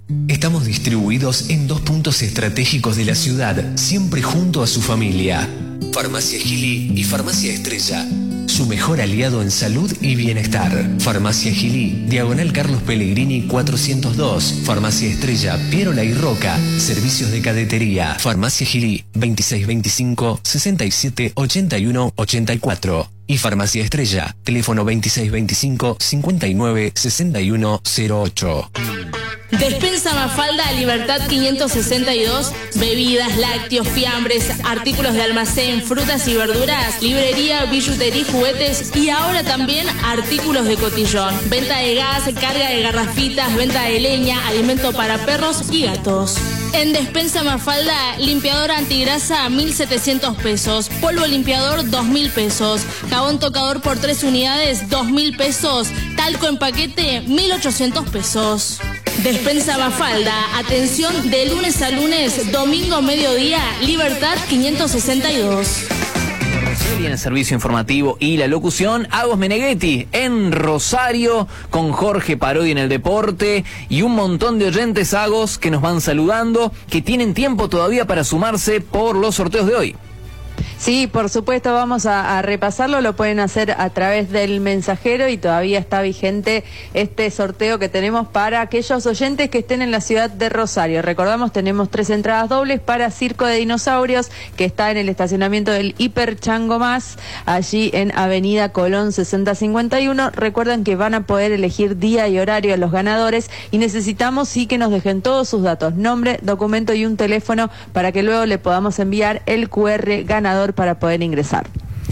Estamos distribuidos en 2 puntos estratégicos de la ciudad, siempre junto a su familia. Farmacia Gili y Farmacia Estrella, su mejor aliado en salud y bienestar. Farmacia Gili, Diagonal Carlos Pellegrini 402. Farmacia Estrella, Pierola y Roca, servicios de cadetería. Farmacia Gili, 2625 67 81 84. Y Farmacia Estrella, teléfono 2625 59 61 08. Despensa Mafalda, Libertad 562, bebidas, lácteos, fiambres, artículos de almacén, frutas y verduras, librería, billutería, juguetes y ahora también artículos de cotillón. Venta de gas, carga de garrafitas, venta de leña, alimento para perros y gatos. En Despensa Mafalda, limpiador antigrasa 1.700 pesos, polvo limpiador 2.000 pesos, jabón tocador por 3 unidades 2.000 pesos, talco en paquete 1.800 pesos. Despensa Mafalda, atención de lunes a lunes, domingo mediodía, Libertad 562. En el servicio informativo y la locución, Agos Meneghetti en Rosario, con Jorge Parodi en el deporte y un montón de oyentes Agos que nos van saludando, que tienen tiempo todavía para sumarse por los sorteos de hoy. Sí, por supuesto, vamos a repasarlo, lo pueden hacer a través del mensajero y todavía está vigente este sorteo que tenemos para aquellos oyentes que estén en la ciudad de Rosario. Recordamos, tenemos 3 entradas dobles para Circo de Dinosaurios, que está en el estacionamiento del Hiper Chango Más, allí en Avenida Colón 6051. Recuerden que van a poder elegir día y horario a los ganadores y necesitamos sí que nos dejen todos sus datos, nombre, documento y un teléfono para que luego le podamos enviar el QR ganador para poder ingresar.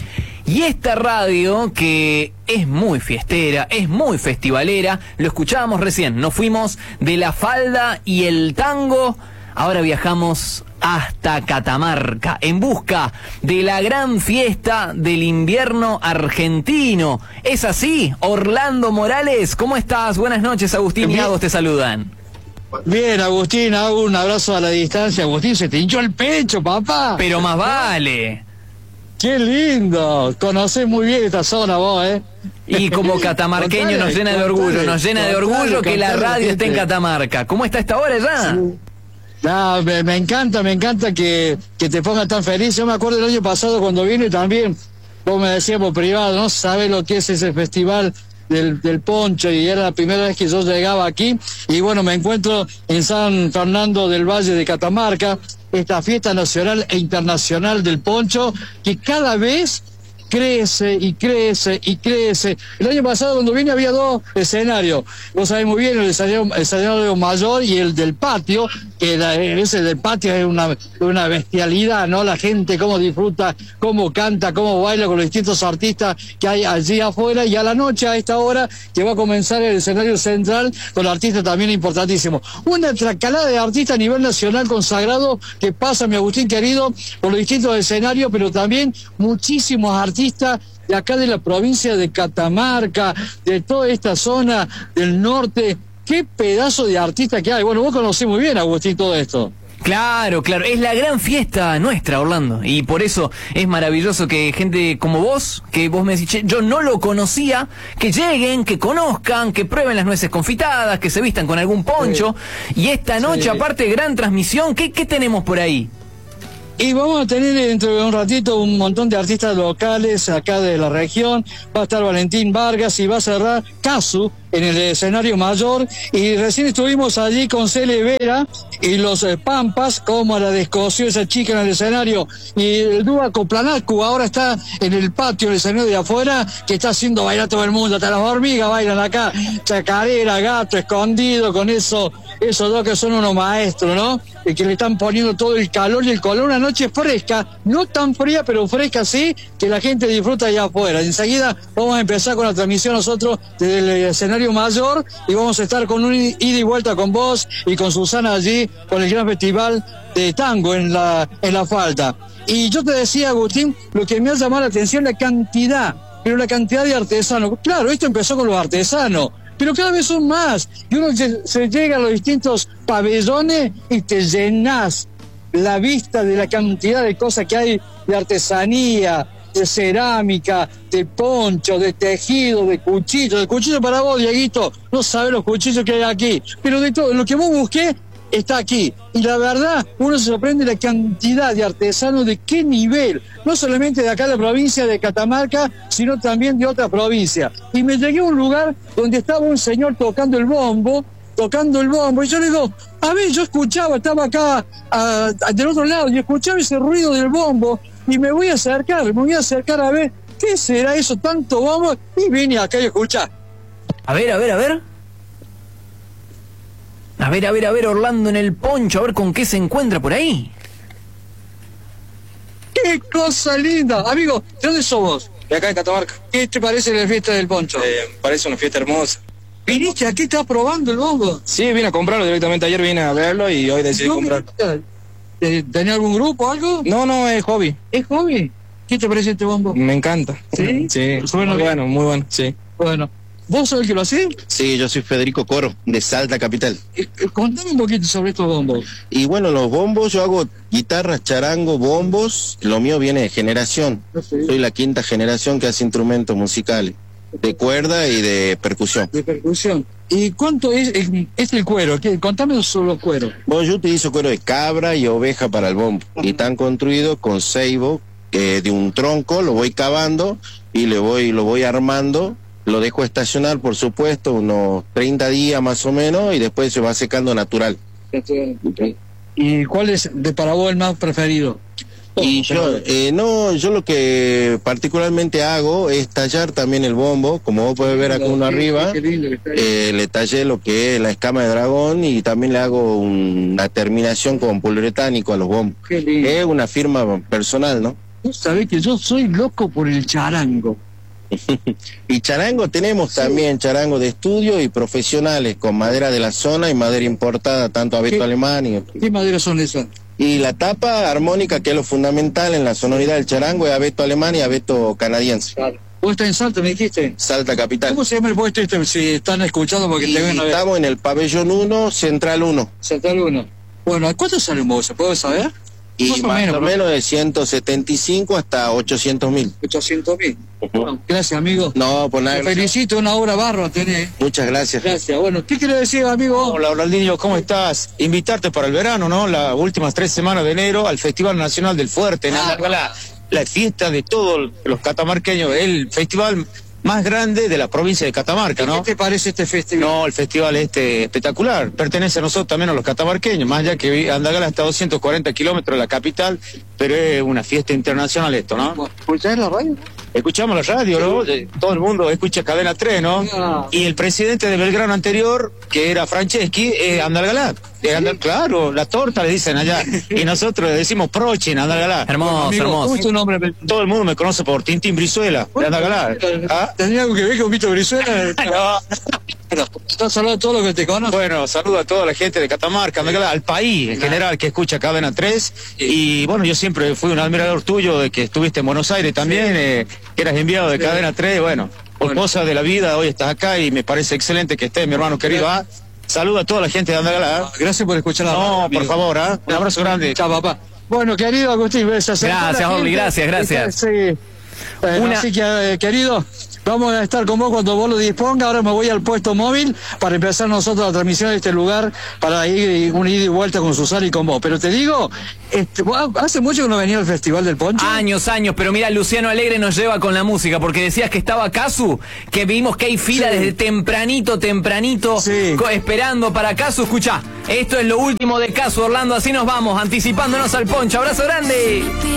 Y esta radio, que es muy fiestera, es muy festivalera, lo escuchábamos recién, nos fuimos de la falda y el tango, ahora viajamos hasta Catamarca, en busca de la gran fiesta del invierno argentino. ¿Es así? Orlando Morales, ¿cómo estás? Buenas noches, Agustín y Agos te saludan. Bien, Agustín, hago un abrazo a la distancia. Agustín, se te hinchó el pecho, papá. Pero más vale. ¡Qué lindo! Conocés muy bien esta zona vos, ¿eh? Y como catamarqueño nos llena de orgullo, que la radio esté en Catamarca. ¿Cómo está esta hora ya? Sí. No, me encanta que te pongas tan feliz. Yo me acuerdo el año pasado cuando vine también, vos me decías por privado, no sabés lo que es ese festival del poncho, y era la primera vez que yo llegaba aquí, y bueno, me encuentro en San Fernando del Valle de Catamarca, esta fiesta nacional e internacional del poncho, que cada vez crece y crece y crece. El año pasado cuando vine había 2 escenarios, vos sabés muy bien, el escenario mayor y el del patio, que ese del patio es una bestialidad, ¿no? La gente cómo disfruta, cómo canta, cómo baila con los distintos artistas que hay allí afuera, y a la noche, a esta hora, que va a comenzar el escenario central con artistas también importantísimos. Una tracalada de artistas a nivel nacional consagrado que pasa, mi Agustín querido, por los distintos escenarios, pero también muchísimos artistas de acá de la provincia de Catamarca, de toda esta zona del norte. ¡Qué pedazo de artista que hay! Bueno, vos conocés muy bien, Agustín, todo esto. Claro, es la gran fiesta nuestra, Orlando, y por eso es maravilloso que gente como vos, que vos me decís, che, yo no lo conocía, que lleguen, que conozcan, que prueben las nueces confitadas, que se vistan con algún poncho, sí. Y esta noche, sí, aparte, gran transmisión. ¿Qué tenemos por ahí? Y vamos a tener dentro de un ratito un montón de artistas locales acá de la región. Va a estar Valentín Vargas y va a cerrar Casu en el escenario mayor. Y recién estuvimos allí con Cele Vera y los Pampas, como la descoció esa chica en el escenario. Y el dúo Coplanacu ahora está en el patio, el escenario de afuera, que está haciendo bailar todo el mundo. Hasta las hormigas bailan acá. Chacarera, Gato, Escondido, con esos 2 que son unos maestros, ¿no? Que le están poniendo todo el calor y el color. Una noche fresca, no tan fría, pero fresca sí, que la gente disfruta allá afuera. Enseguida vamos a empezar con la transmisión nosotros desde el escenario mayor, y vamos a estar con un ida y vuelta con vos y con Susana allí, con el gran festival de tango en la falda. Y yo te decía, Agustín, lo que me ha llamado la atención, la cantidad de artesanos. Claro, esto empezó con los artesanos, pero cada vez son más, y uno se llega a los distintos pabellones y te llenás la vista de la cantidad de cosas que hay de artesanía, de cerámica, de poncho, de tejido, de cuchillo para vos, Dieguito, no sabés los cuchillos que hay aquí, pero de todo, lo que vos busqué está aquí, y la verdad, uno se sorprende de la cantidad de artesanos, de qué nivel, no solamente de acá de la provincia de Catamarca, sino también de otra provincia, y me llegué a un lugar donde estaba un señor tocando el bombo, y yo le digo, a ver, yo escuchaba, estaba acá del otro lado, y escuchaba ese ruido del bombo, y me voy a acercar a ver, ¿qué será eso, tanto bombo? Y vine acá y escuchá. A ver. A ver, Orlando en el poncho, a ver con qué se encuentra por ahí. ¡Qué cosa linda! Amigo, ¿de dónde sos vos? De acá de Catamarca. ¿Qué te parece la fiesta del poncho? Parece una fiesta hermosa. ¿Viniste aquí, estás probando el bombo? Sí, vine a comprarlo directamente. Ayer vine a verlo y hoy decidí comprarlo. ¿Tenés algún grupo o algo? No, es hobby. ¿Es hobby? ¿Qué te parece este bombo? Me encanta. ¿Sí? Sí, muy bueno, sí. Bueno, ¿vos sos el que lo hace? Sí, yo soy Federico Coro, de Salta Capital. Contame un poquito sobre estos bombos. Y bueno, los bombos, yo hago guitarras, charango, bombos. Lo mío viene de generación. Sí. Soy la quinta generación que hace instrumentos musicales, de cuerda y de percusión. De percusión. ¿Y cuánto es el cuero? Contame sobre los cueros. Bueno, yo utilizo cuero de cabra y oveja para el bombo. Y están construidos con ceibo, de un tronco, lo voy cavando y lo voy armando. Lo dejo estacionar, por supuesto, unos 30 días más o menos, y después se va secando natural. ¿Y cuál es para vos el más preferido? Y yo lo que particularmente hago es tallar también el bombo, como vos podés ver acá uno arriba, le tallé lo que es la escama de dragón y también le hago una terminación con poliuretánico a los bombos. Es una firma personal, ¿no? Vos sabés que yo soy loco por el charango. Y charango tenemos también, charango de estudio y profesionales, con madera de la zona y madera importada, tanto abeto alemán y... ¿Qué madera son esas? Y la tapa armónica, que es lo fundamental en la sonoridad del charango, es abeto alemán y abeto canadiense. Claro. ¿Vos estás en Salta, me dijiste? Salta Capital. ¿Cómo se llama el puesto este? Si están escuchando porque te ven a ver. Estamos en el pabellón 1, Central 1. Central 1. Bueno, ¿a cuánto sale un bobo? ¿Se puede saber? Y más o menos de 175 hasta 800.000. 800.000. Bueno, gracias, amigo. No, por nada. Te felicito, una obra bárbara tenés. Muchas gracias. Gracias. Bueno, ¿qué quiere decir, amigo? Hola, Orlandinho, ¿cómo estás? Invitarte para el verano, ¿no? Las últimas 3 semanas de enero al Festival Nacional del Fuerte, en Andalgalá. La fiesta de todos los catamarqueños, el festival más grande de la provincia de Catamarca, ¿no? ¿Qué te parece este festival? No, el festival espectacular. Pertenece a nosotros también, a los catamarqueños, más allá que Andalgalá está a 240 kilómetros de la capital, pero es una fiesta internacional esto, ¿no? ¿Escuchás la radio? Escuchamos la radio, ¿no? Todo el mundo escucha Cadena 3, ¿no? Y el presidente de Belgrano anterior, que era Franceschi, Andalgalá. Claro, la torta le dicen allá. Y nosotros le decimos Prochi en Andalgalá. Hermoso, hermoso. ¿Cómo es tu nombre? Todo el mundo me conoce por Tintín Brizuela, de Andalgalá. ¿Ah? ¿Tenía algo que ver con Vito Brizuela? No. ¿Estás hablando de todo lo que te conoce? Bueno, saludo a toda la gente de Catamarca, Andalgalá, al país en general que escucha Cadena 3. Y bueno, yo siempre fui un admirador tuyo de que estuviste en Buenos Aires también, que eras enviado de Cadena 3. Bueno, por cosas de la vida, hoy estás acá y me parece excelente que estés, mi hermano querido. Saludo a toda la gente de Andalgalá. Gracias por escuchar la radio. No, por favor, un abrazo grande. Chao, papá. Bueno, querido Agustín, gracias, Orly, gracias. Sí. Así que, querido, vamos a estar con vos cuando vos lo dispongas. Ahora me voy al puesto móvil para empezar nosotros la transmisión de este lugar, para ir una ida y vuelta con Susana y con vos. Pero te digo, hace mucho que no venía al Festival del Poncho. Años, pero mira, Luciano Alegre nos lleva con la música, porque decías que estaba Casu, que vimos que hay fila desde tempranito, esperando para Casu. Escuchá, esto es lo último de Casu, Orlando, así nos vamos, anticipándonos al Poncho. Abrazo grande.